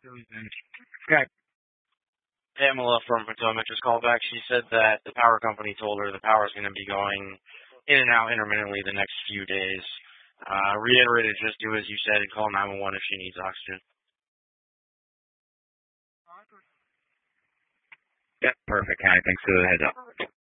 Okay. Pamela from Potomac just called back. She said that the power company told her the power is going to be going in and out intermittently the next few days. Reiterated, just do as you said and call 911 if she needs oxygen. Yep, perfect. Hi, thanks for the heads up.